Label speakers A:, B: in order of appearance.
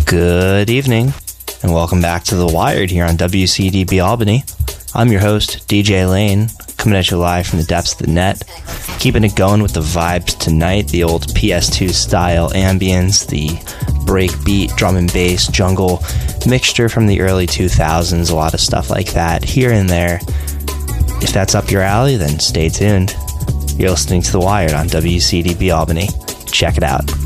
A: Good evening, and welcome back to The Wired here on WCDB Albany. I'm your host, DJ Lane, coming at you live from the depths of the net, keeping it going with the vibes tonight, the old PS2 style ambience, the breakbeat, drum and bass, jungle mixture from the early 2000s, a lot of stuff like that, here and there. If that's up your alley, then stay tuned. You're listening to The Wired on WCDB Albany. Check it out.